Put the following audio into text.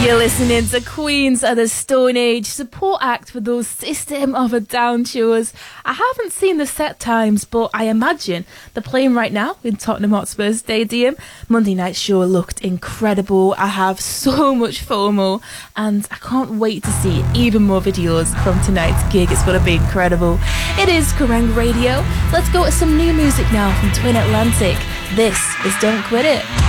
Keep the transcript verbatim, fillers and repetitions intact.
You're listening to Queens of the Stone Age, support act for those System of a Down tours. I haven't seen the set times, but I imagine they're playing right now in Tottenham Hotspur Stadium. Monday night's show looked incredible. I have so much FOMO and I can't wait to see even more videos from tonight's gig. It's going to be incredible. It is Kerrang Radio. Let's go to some new music now from Twin Atlantic. This is Don't Quit It.